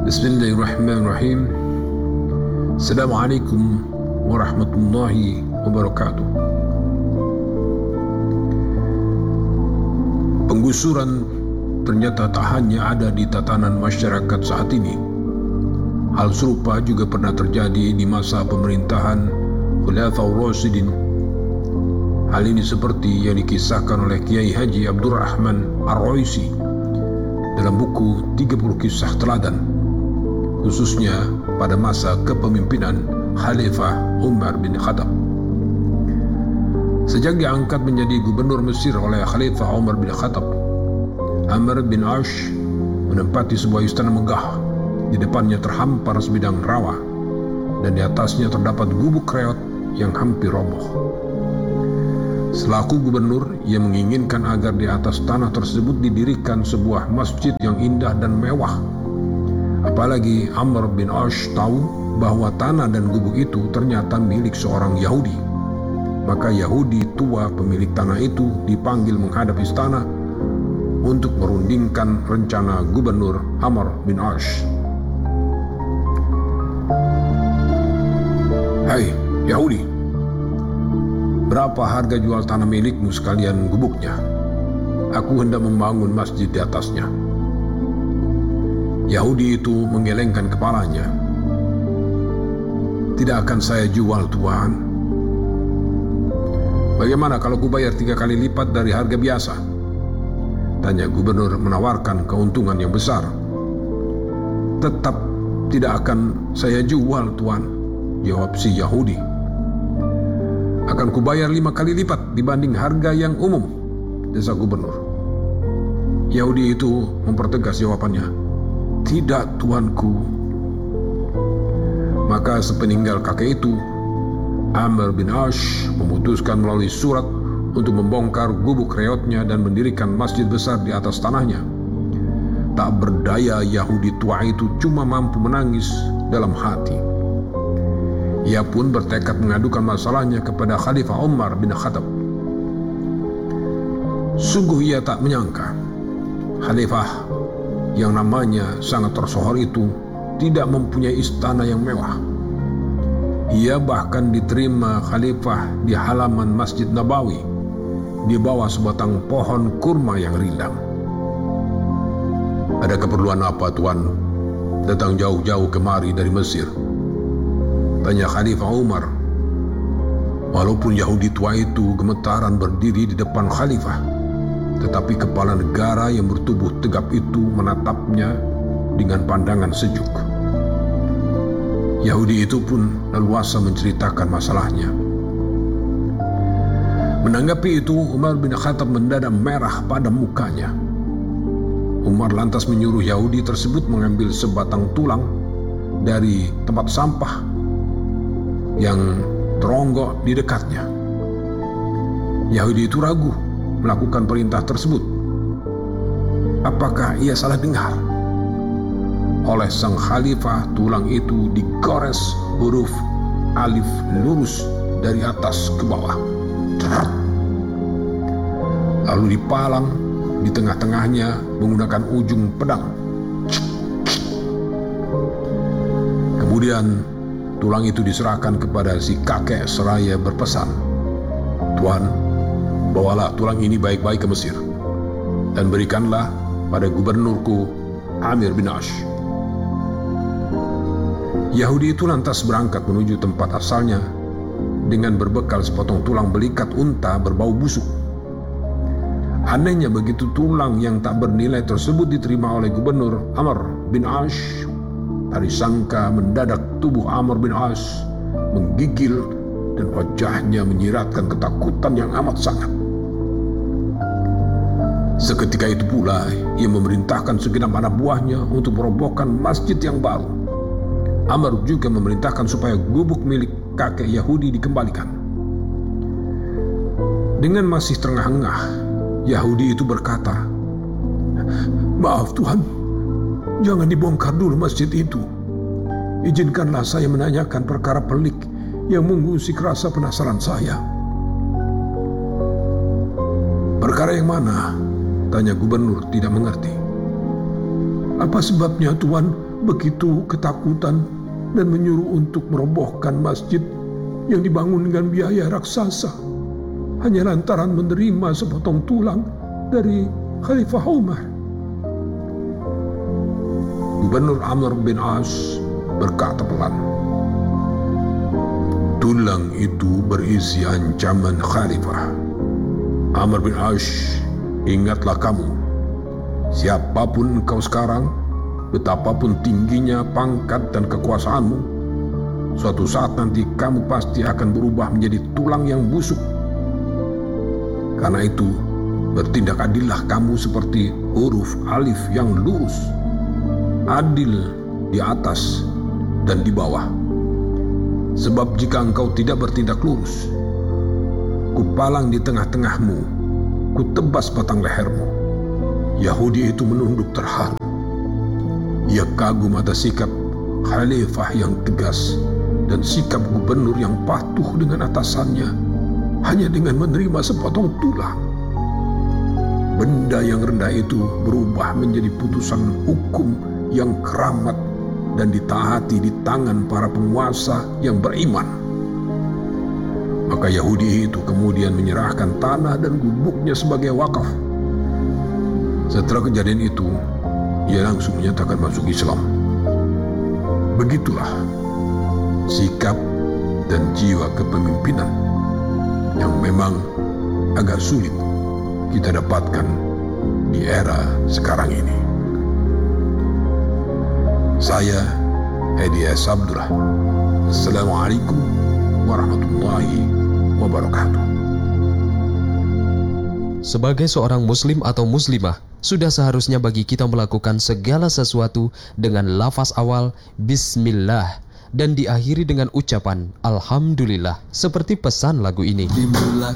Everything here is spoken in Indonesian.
Bismillahirrahmanirrahim. Assalamualaikum warahmatullahi wabarakatuh. Penggusuran ternyata tak hanya ada di tatanan masyarakat saat ini. Hal serupa juga pernah terjadi di masa pemerintahan Khulafaur Rasyidin. Hal ini seperti yang dikisahkan oleh Kiai Haji Abdurrahman Ar-Raisi dalam buku 30 Kisah Teladan, khususnya pada masa kepemimpinan Khalifah Umar bin Khattab. Sejak diangkat menjadi gubernur Mesir oleh Khalifah Umar bin Khattab, Amr bin Ash menempati sebuah istana megah. Di depannya terhampar sebidang rawa, dan di atasnya terdapat gubuk reot yang hampir roboh. Selaku gubernur, ia menginginkan agar di atas tanah tersebut didirikan sebuah masjid yang indah dan mewah. Apalagi Amr bin Ash tahu bahwa tanah dan gubuk itu ternyata milik seorang Yahudi. Maka Yahudi tua pemilik tanah itu dipanggil menghadap istana untuk merundingkan rencana gubernur Amr bin Ash. Hai Yahudi, berapa harga jual tanah milikmu sekalian gubuknya? Aku hendak membangun masjid di atasnya. Yahudi itu menggelengkan kepalanya. Tidak akan saya jual, Tuan. Bagaimana kalau kubayar 3 kali lipat dari harga biasa? Tanya gubernur menawarkan keuntungan yang besar. Tetap tidak akan saya jual, Tuan, jawab si Yahudi. Akan kubayar 5 kali lipat dibanding harga yang umum, desa gubernur. Yahudi itu mempertegas jawabannya. Tidak, tuanku. Maka sepeninggal kakek itu, Amr bin Ash memutuskan melalui surat untuk membongkar gubuk reotnya dan mendirikan masjid besar di atas tanahnya. Tak berdaya, Yahudi tua itu cuma mampu menangis dalam hati. Ia pun bertekad mengadukan masalahnya kepada Khalifah Umar bin Khattab. Sungguh ia tak menyangka Khalifah yang namanya sangat tersohor itu tidak mempunyai istana yang mewah. Ia bahkan diterima Khalifah di halaman Masjid Nabawi di bawah sebatang pohon kurma yang rindang. Ada keperluan apa, Tuan, datang jauh-jauh kemari dari Mesir? Tanya Khalifah Umar. Walaupun Yahudi tua itu gemetaran berdiri di depan Khalifah, tetapi kepala negara yang bertubuh tegap itu menatapnya dengan pandangan sejuk. Yahudi itu pun leluasa menceritakan masalahnya. Menanggapi itu, Umar bin Khattab mendadak merah pada mukanya. Umar lantas menyuruh Yahudi tersebut mengambil sebatang tulang dari tempat sampah yang teronggok di dekatnya. Yahudi itu ragu melakukan perintah tersebut. Apakah ia salah dengar? Oleh sang khalifah, tulang itu digores huruf alif lurus dari atas ke bawah. Lalu dipalang di tengah-tengahnya menggunakan ujung pedang. Kemudian tulang itu diserahkan kepada si kakek seraya berpesan, Tuan, bawalah tulang ini baik-baik ke Mesir dan berikanlah pada gubernurku Amir bin Ash. Yahudi itu lantas berangkat menuju tempat asalnya dengan berbekal sepotong tulang belikat unta berbau busuk. Anehnya begitu tulang yang tak bernilai tersebut diterima oleh gubernur Amr bin Ash, tak disangka mendadak tubuh Amr bin Ash menggigil dan wajahnya menyiratkan ketakutan yang amat sangat. Seketika itu pula ia memerintahkan segenap anak buahnya untuk merobohkan masjid yang baru. Amr juga memerintahkan supaya gubuk milik kakek Yahudi dikembalikan. Dengan masih terengah-engah, Yahudi itu berkata, Maaf Tuhan, jangan dibongkar dulu masjid itu. Izinkanlah saya menanyakan perkara pelik yang mengusik rasa penasaran saya. Perkara yang mana? Tanya gubernur tidak mengerti. Apa sebabnya Tuan begitu ketakutan dan menyuruh untuk merobohkan masjid yang dibangun dengan biaya raksasa hanya lantaran menerima sepotong tulang dari Khalifah Umar. Gubernur Amr bin As berkata pelan, "Tulang itu berisi ancaman Khalifah. Amr bin As, ingatlah kamu, siapapun engkau sekarang, betapapun tingginya pangkat dan kekuasaanmu, suatu saat nanti kamu pasti akan berubah menjadi tulang yang busuk. Karena itu, bertindak adillah kamu seperti huruf alif yang lurus, adil di atas dan di bawah. Sebab jika engkau tidak bertindak lurus, kupalang di tengah-tengahmu, kutebas batang lehermu." Yahudi itu menunduk terharu. Ia kagum atas sikap khalifah yang tegas dan sikap gubernur yang patuh dengan atasannya hanya dengan menerima sepotong tulang. Benda yang rendah itu berubah menjadi putusan hukum yang keramat dan ditaati di tangan para penguasa yang beriman. Maka Yahudi itu kemudian menyerahkan tanah dan gubuknya sebagai wakaf. Setelah kejadian itu, ia langsung menyatakan masuk Islam. Begitulah sikap dan jiwa kepemimpinan yang memang agak sulit kita dapatkan di era sekarang ini. Saya Edi S. Abdullah. Assalamualaikum warahmatullahi wabarakatuh. Sebagai seorang muslim atau muslimah, sudah seharusnya bagi kita melakukan segala sesuatu dengan lafaz awal Bismillah dan diakhiri dengan ucapan Alhamdulillah, seperti pesan lagu ini. Dimulai